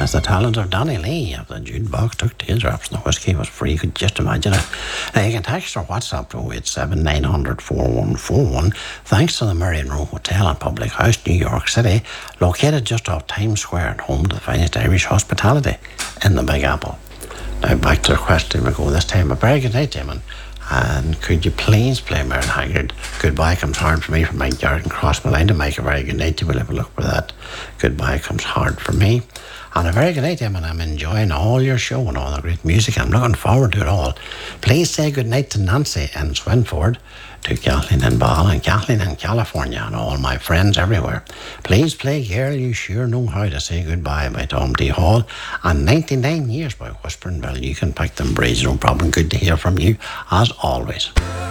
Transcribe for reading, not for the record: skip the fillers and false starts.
as the talent of Donny Lee of the jukebox took teardrops and the whiskey was free. You could just imagine it. Now you can text or WhatsApp to 087 900 4141. Thanks to the Marion Row Hotel and Public House, New York City, located just off Times Square and home to the finest Irish hospitality in the Big Apple. Now back to the question we go this time. A very good night, Damon. And could you please play Mary Haggard? Goodbye Comes Hard for Me from Mike Garrett and Cross Line to Mike. A very good night. You will have a look for that. Goodbye Comes Hard for Me. And a very good night, Em, and I'm enjoying all your show and all the great music. I'm looking forward to it all. Please say good night to Nancy in Swinford, to Kathleen in Ball and Kathleen in California and all my friends everywhere. Please play Girl You Sure Know How to Say Goodbye by Tom D. Hall and 99 Years by Whispering Bell. You can pick them, Breeze, no problem. Good to hear from you as always.